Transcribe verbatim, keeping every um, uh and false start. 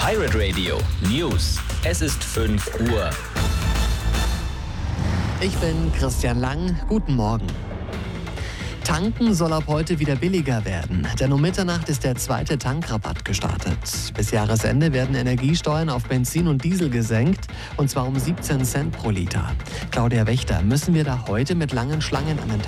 Pirate Radio News. Es ist fünf Uhr. Ich bin Christian Lang. Guten Morgen. Tanken soll ab heute wieder billiger werden, denn um Mitternacht ist der zweite Tankrabatt gestartet. Bis Jahresende werden Energiesteuern auf Benzin und Diesel gesenkt, und zwar um siebzehn Cent pro Liter. Claudia Wächter, müssen wir da heute mit langen Schlangen an den